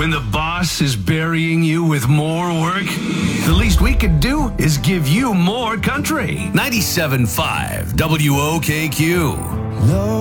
When the boss is burying you with more work, the least we could do is give you more country. 97.5 WOKQ.